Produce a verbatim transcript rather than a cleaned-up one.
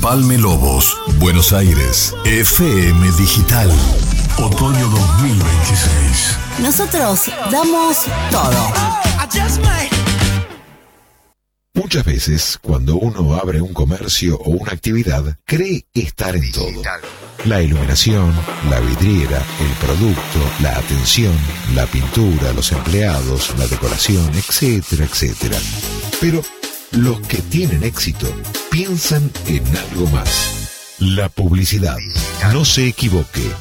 Empalme Lobos, Buenos Aires, F M Digital. Otoño dos mil veintiséis. Nosotros damos todo. Muchas veces, cuando uno abre un comercio o una actividad, cree estar en todo. La iluminación, la vidriera, el producto, la atención, la pintura, los empleados, la decoración, etcétera, etcétera. Pero los que tienen éxito piensan en algo más. La publicidad. No se equivoque.